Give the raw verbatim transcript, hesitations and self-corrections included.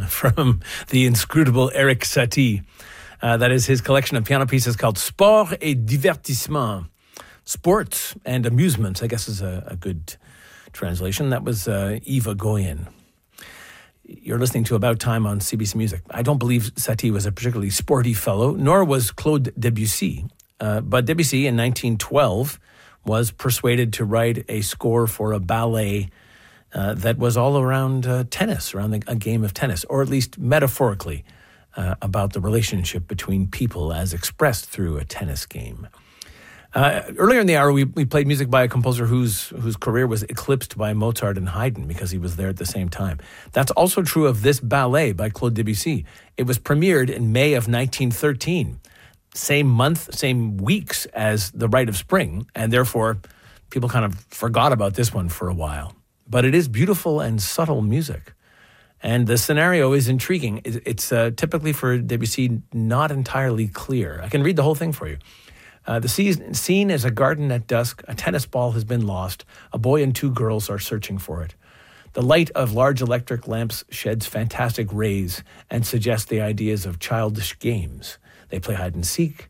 from the inscrutable Erik Satie. Uh, that is his collection of piano pieces called Sport et Divertissement. Sports and amusements, I guess is a, a good translation. That was uh, Eva Goyen. You're listening to About Time on C B C Music. I don't believe Satie was a particularly sporty fellow, nor was Claude Debussy. Uh, but Debussy in nineteen twelve was persuaded to write a score for a ballet uh, that was all around uh, tennis, around the, a game of tennis, or at least metaphorically uh, about the relationship between people as expressed through a tennis game. Uh, earlier in the hour, we, we played music by a composer whose whose career was eclipsed by Mozart and Haydn because he was there at the same time. That's also true of this ballet by Claude Debussy. It was premiered in May of nineteen thirteen, same month, same weeks as The Rite of Spring, and therefore people kind of forgot about this one for a while. But it is beautiful and subtle music. And the scenario is intriguing. It's uh, typically for Debussy not entirely clear. I can read the whole thing for you. Uh, the scene is a garden at dusk. A tennis ball has been lost. A boy and two girls are searching for it. The light of large electric lamps sheds fantastic rays and suggests the ideas of childish games. They play hide and seek.